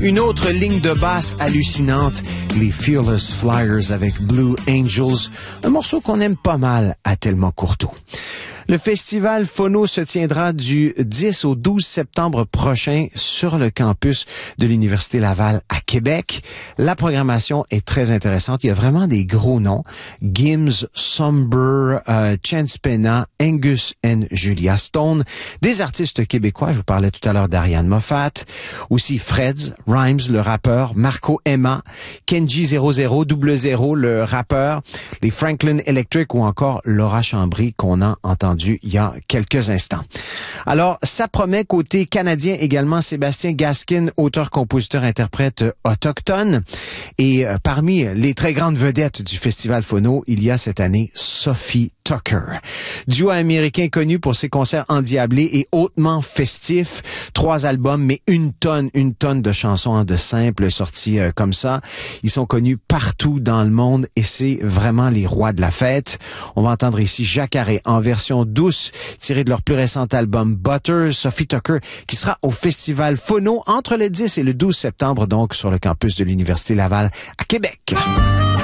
Une autre ligne de basse hallucinante, les Fearless Flyers avec Blue Angels, un morceau qu'on aime pas mal à Tellement Courteau. Le festival Phono se tiendra du 10 au 12 septembre prochain sur le campus de l'Université Laval à Québec. La programmation est très intéressante. Il y a vraiment des gros noms. Gims, Somber, Chance Pena, Angus and Julia Stone. Des artistes québécois. Je vous parlais tout à l'heure d'Ariane Moffat. Aussi Freds, Rhymes, le rappeur. Marco Emma, Kenji 00, le rappeur. Les Franklin Electric ou encore Laura Chambry qu'on a entendu il y a quelques instants. Alors, ça promet côté canadien également Sébastien Gaskin, auteur, compositeur, interprète autochtone. Et parmi les très grandes vedettes du Festival Phono, il y a cette année Sophie Tucker. Duo américain connu pour ses concerts endiablés et hautement festifs. 3 albums, mais une tonne de chansons de simples sorties comme ça. Ils sont connus partout dans le monde et c'est vraiment les rois de la fête. On va entendre ici Jacques Arrêt en version douce, tirée de leur plus récent album Butter. Sophie Tucker qui sera au Festival Phono entre le 10 et le 12 septembre, donc sur le campus de l'Université Laval à Québec.